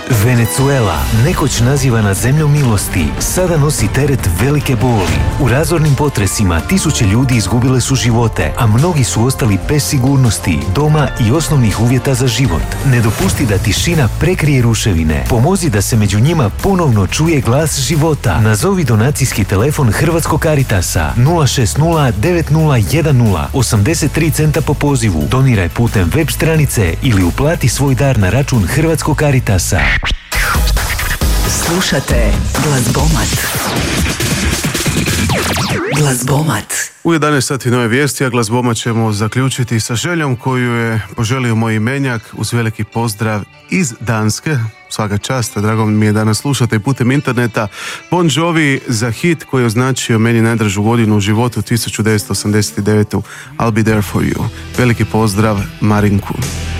Venezuela, nekoć nazivana zemljom milosti, sada nosi teret velike boli. U razornim potresima tisuće ljudi izgubile su živote, a mnogi su ostali bez sigurnosti, doma i osnovnih uvjeta za život. Ne dopusti da tišina prekrije ruševine. Pomozi da se među njima ponovno čuje glas života. Nazovi donacijski telefon Hrvatskog Caritasa 060 9010 83 centa po pozivu. Doniraj putem web stranice ili uplati svoj dar na račun Hrvatskog Caritasa. Slušate Glazbomat. Glazbomat. U 11 sati nove vijesti, a Glazbomat ćemo zaključiti sa željom koju je poželio moj imenjak uz veliki pozdrav iz Danske. Svaka čast, drago mi je da nas slušate putem interneta. Bon Jovi za hit koji je označio meni najdražu godinu u životu 1989. I'll be there for you. Veliki pozdrav Marinku.